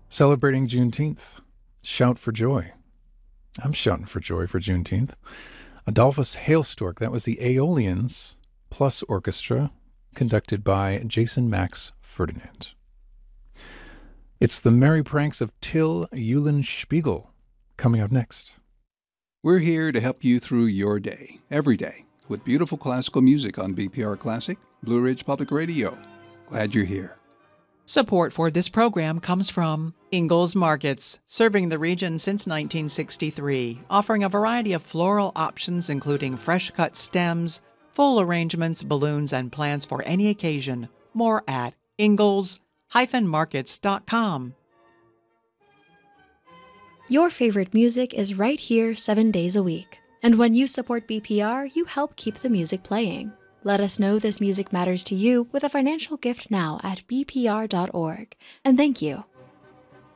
Celebrating Juneteenth. Shout for joy. I'm shouting for joy for Juneteenth. Adolphus Hailstork, that was the Aeolians plus orchestra, conducted by Jason Max Ferdinand. It's the Merry Pranks of Till Eulenspiegel, coming up next. We're here to help you through your day, every day, with beautiful classical music on BPR Classic, Blue Ridge Public Radio. Glad you're here. Support for this program comes from Ingalls Markets, serving the region since 1963, offering a variety of floral options including fresh-cut stems, full arrangements, balloons, and plants for any occasion. More at ingalls-markets.com. Your favorite music is right here 7 days a week. And when you support BPR, you help keep the music playing. Let us know this music matters to you with a financial gift now at bpr.org. And thank you.